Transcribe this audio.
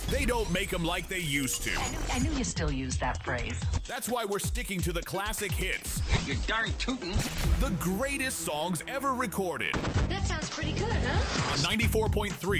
They don't make them like they used to. I knew you still use that phrase. That's why we're sticking to the classic hits. You're darn tootin'. The greatest songs ever recorded. That sounds pretty good, huh? On 94.3